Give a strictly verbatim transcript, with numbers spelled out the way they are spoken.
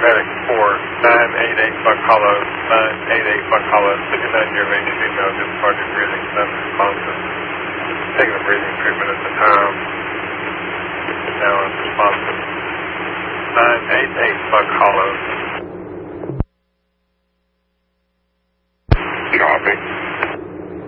Medic four, nine eight eight Buck Hollow, nine eight eight Buck Hollow, fifty-nine year range female, difficulty breathing, non-responsive. Taking the breathing treatment at the time. Now it's responsive. nine eight eight Buck Hollow.